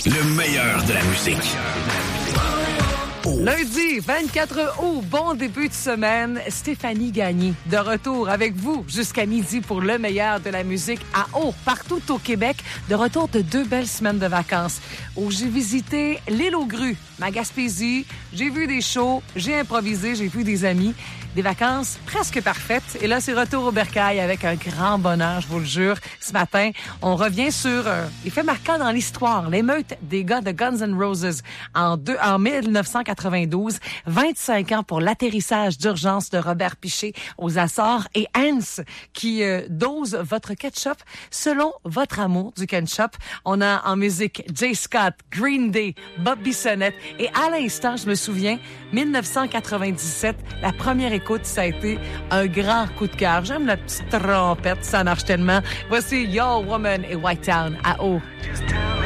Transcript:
Le meilleur de la musique. Lundi 24 août, bon début de semaine. Stéphanie Gagné, de retour avec vous jusqu'à midi pour le meilleur de la musique à Eau, partout au Québec. De retour de 2 belles semaines de vacances où j'ai visité l'île aux Grues, ma Gaspésie. J'ai vu des shows, j'ai improvisé, j'ai vu des amis. Des vacances presque parfaites. Et là, c'est retour au bercail avec un grand bonheur, je vous le jure. Ce matin, on revient sur les faits marquants dans l'histoire. L'émeute des gars de Guns N' Roses en 1992. 25 ans pour l'atterrissage d'urgence de Robert Piché aux Açores. Et Hans qui dose votre ketchup selon votre amour du ketchup. On a en musique Jay Scott, Green Day, Bob Bissonnette. Et à l'instant, je me souviens, 1997, la première écoute, ça a été un grand coup de cœur. J'aime la petite trompette, ça marche tellement. Voici Your Woman et White Town à Eau.